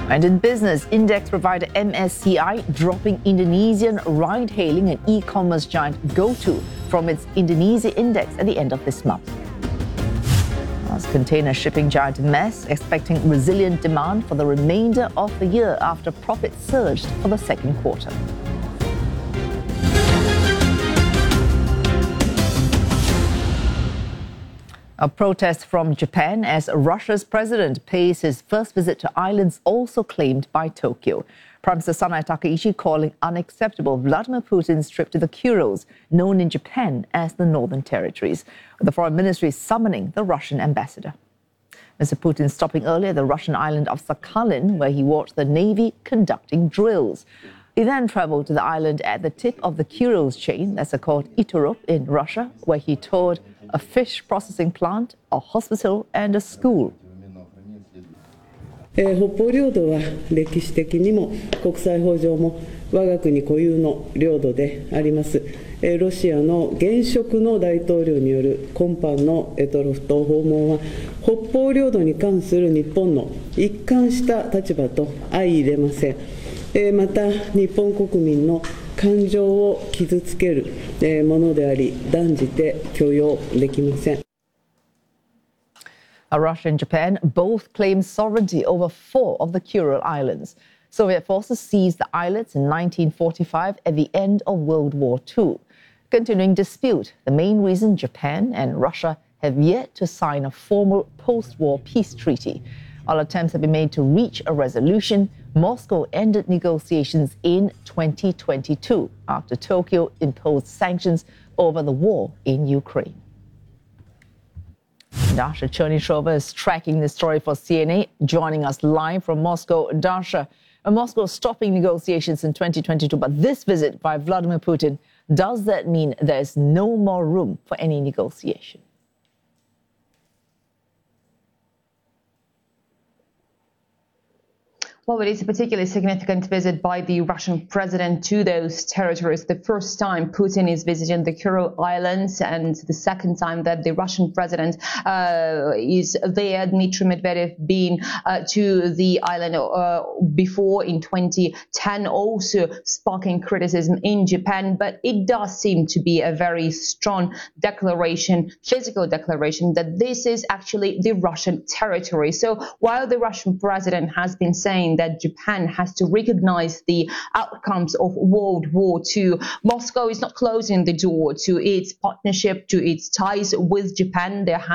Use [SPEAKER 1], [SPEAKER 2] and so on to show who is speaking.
[SPEAKER 1] And in business, index provider MSCI dropping Indonesian ride-hailing and e-commerce giant GoTo from its Indonesia index at the end of this month. As container shipping giant Maersk expecting resilient demand for the remainder of the year after profits surged for the second quarter. A protest from Japan as Russia's president pays his first visit to islands also claimed by Tokyo. Prime Minister Sanae Takaichi calling unacceptable Vladimir Putin's trip to the Kurils, known in Japan as the Northern Territories, with the foreign ministry summoning the Russian ambassador. Mr. Putin stopping earlier at the Russian island of Sakhalin, where he watched the Navy conducting drills. He then travelled to the island at the tip of the Kurils chain, that's called Iturup in Russia, where he toured a fish processing plant, a hospital and a school.
[SPEAKER 2] 北方領土は歴史的にも国際法上も我が国固有の領土であります。ロシアの現職の大統領による今般の択捉島訪問は北方領土に関する日本の一貫した立場と相入れません。また日本国民の感情を傷つけるものであり断じて許容できません。
[SPEAKER 1] Russia and Japan both claim sovereignty over 4 of the Kuril Islands. Soviet forces seized the islets in 1945 at the end of World War II. Continuing dispute, the main reason Japan and Russia have yet to sign a formal post-war peace treaty. All attempts have been made to reach a resolution. Moscow ended negotiations in 2022 after Tokyo imposed sanctions over the war in Ukraine. Darsha Chernyshova is tracking this story for CNA, joining us live from Moscow. Darsha, Moscow stopping negotiations in 2022, but this visit by Vladimir Putin, does that mean there's no more room for any negotiation?
[SPEAKER 3] Well, it is a particularly significant visit by the Russian president to those territories. The first time Putin is visiting the Kuril Islands and the second time that the Russian president is there. Dmitry Medvedev been to the island before in 2010, also sparking criticism in Japan. But it does seem to be a very strong declaration, physical declaration, that this is actually the Russian territory. So while the Russian president has been saying that Japan has to recognize the outcomes of World War II, Moscow is not closing the door to its partnership, to its ties with Japan. There